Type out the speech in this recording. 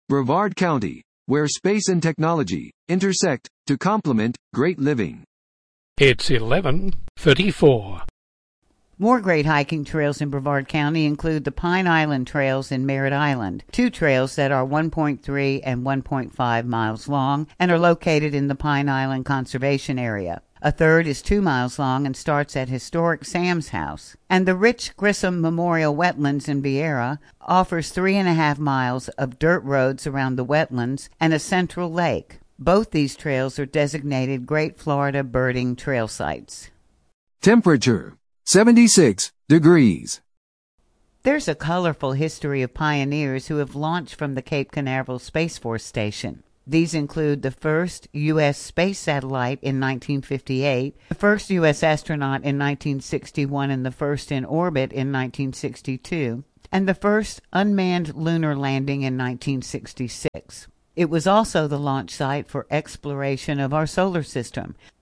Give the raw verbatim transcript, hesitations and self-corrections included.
Brevard County, where space and technology intersect to complement great living. It's eleven thirty-four. More great hiking trails in Brevard County include the Pine Island Trails in Merritt Island, two trails that are one point three and one point five miles long and are located in the Pine Island Conservation Area. A third is two miles long and starts at historic Sam's House. And the Rich Grissom Memorial Wetlands in Viera offers three and a half miles of dirt roads around the wetlands and a central lake. Both these trails are designated Great Florida Birding Trail Sites. Temperature, seventy-six degrees. There's a colorful history of pioneers who have launched from the Cape Canaveral Space Force Station. These include the first U S space satellite in nineteen fifty-eight, the first U S astronaut in nineteen sixty-one and the first in orbit in nineteen sixty-two, and the first unmanned lunar landing in nineteen sixty-six. It was also the launch site for exploration of our solar system,